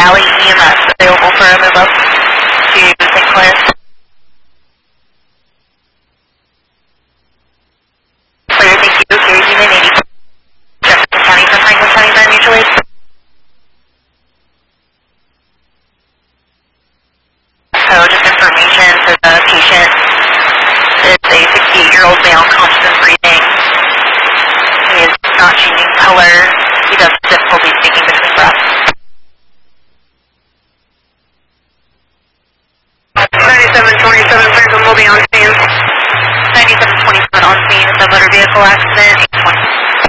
Valley EMS available for a move up to St. Clair. Clear, thank you. Gary Demon, 80. Jefferson County from Franklin County by mutual aid. So just information for the patient is a 68-year-old male, conscious and breathing. He is not changing color. He does have difficulty speaking between breaths. 9727, Franklin will be on scene. 9727 on scene of the motor vehicle accident,